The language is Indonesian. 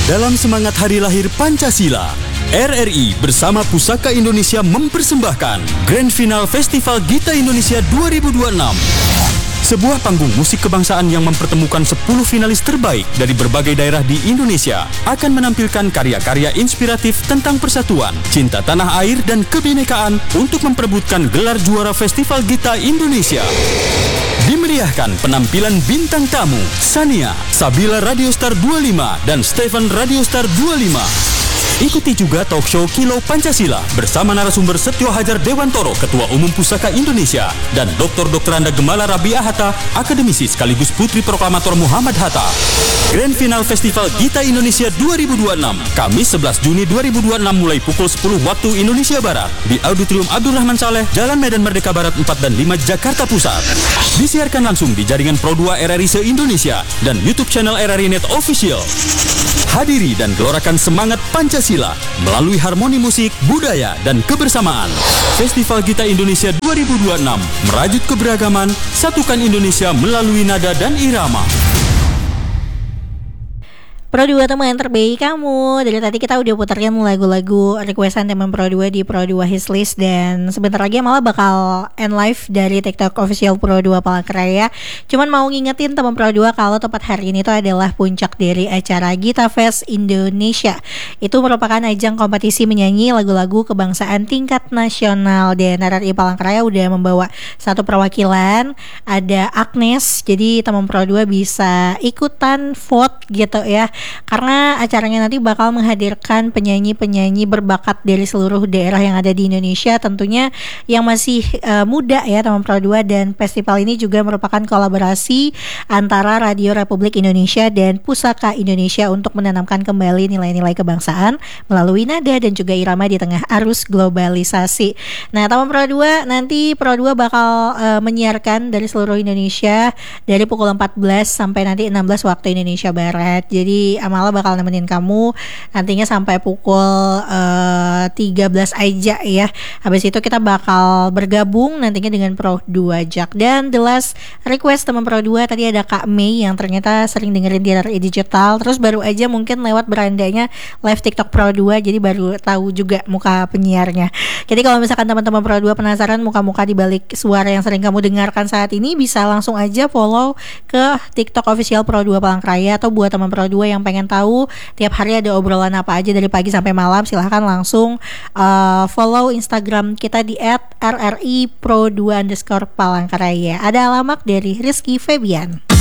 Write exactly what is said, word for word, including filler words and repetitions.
Dalam semangat hari lahir Pancasila, R R I bersama Pusaka Indonesia mempersembahkan Grand Final Festival Gita Indonesia dua ribu dua puluh enam. Sebuah panggung musik kebangsaan yang mempertemukan sepuluh finalis terbaik dari berbagai daerah di Indonesia akan menampilkan karya-karya inspiratif tentang persatuan, cinta tanah air dan kebinekaan untuk memperebutkan gelar juara Festival Gita Indonesia. Dimeriahkan penampilan bintang tamu Sania, Sabila Radiostar dua puluh lima dan Stephen Radiostar dua puluh lima. Ikuti juga talk show Kilo Pancasila bersama narasumber Setio Hajar Dewantoro, Ketua Umum Pusaka Indonesia, dan Doktor Doktor Anda Gemala Rabiah Hatta, akademisi sekaligus Putri Proklamator Muhammad Hatta. Grand Final Festival Gita Indonesia dua ribu dua puluh enam, Kamis sebelas Juni dua ribu dua puluh enam mulai pukul sepuluh waktu Indonesia Barat di Auditorium Abdurrahman Saleh, Jalan Medan Merdeka Barat empat dan lima, Jakarta Pusat. Disiarkan langsung di jaringan Pro dua R R I se-Indonesia dan YouTube channel R R I Net Official. Hadiri dan gelorakan semangat Pancasila melalui harmoni musik, budaya, dan kebersamaan. Festival Gita Indonesia dua ribu dua puluh enam merajut keberagaman, satukan Indonesia melalui nada dan irama. Pro dua teman terbaik kamu. Dari tadi kita udah putarkan lagu-lagu requestan teman Pro dua di Pro dua His List, dan sebentar lagi malah bakal end live dari TikTok official Pro dua Palangkaraya. Cuman mau ngingetin teman Pro dua kalau tepat hari ini itu adalah puncak dari acara Gita Fest Indonesia. Itu merupakan ajang kompetisi menyanyi lagu-lagu kebangsaan tingkat nasional, dan R R I Palangkaraya udah membawa satu perwakilan, ada Agnes. Jadi teman Pro dua bisa ikutan vote gitu ya, karena acaranya nanti bakal menghadirkan penyanyi-penyanyi berbakat dari seluruh daerah yang ada di Indonesia, tentunya yang masih uh, muda ya teman Pro dua. Dan festival ini juga merupakan kolaborasi antara Radio Republik Indonesia dan Pusaka Indonesia untuk menanamkan kembali nilai-nilai kebangsaan melalui nada dan juga irama di tengah arus globalisasi. Nah teman Pro dua, nanti Pro dua bakal uh, menyiarkan dari seluruh Indonesia dari pukul empat belas sampai nanti enam belas waktu Indonesia Barat. Jadi Amala bakal nemenin kamu nantinya sampai pukul uh, tiga belas aja ya. Habis itu kita bakal bergabung nantinya dengan Pro dua Jak. Dan the last request teman Pro dua tadi ada Kak Mei yang ternyata sering dengerin di R R I Digital, terus baru aja mungkin lewat berandanya live TikTok Pro dua, jadi baru tahu juga muka penyiarnya. Jadi kalau misalkan teman-teman Pro dua penasaran muka-muka di balik suara yang sering kamu dengarkan saat ini, bisa langsung aja follow ke TikTok official Pro dua Palangkaraya. Atau buat teman Pro dua yang pengen tahu tiap hari ada obrolan apa aja dari pagi sampai malam, silahkan langsung uh, follow Instagram kita di et R R I Pro dua underscore Palangkaraya. Ada alamat dari Rizky Febian.